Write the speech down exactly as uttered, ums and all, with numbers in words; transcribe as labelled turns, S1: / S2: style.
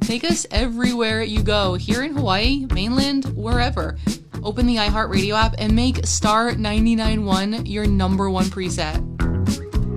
S1: Take us everywhere you go, here in Hawaii, mainland, wherever. Open the iHeartRadio app and make star ninety-nine point one your number one preset.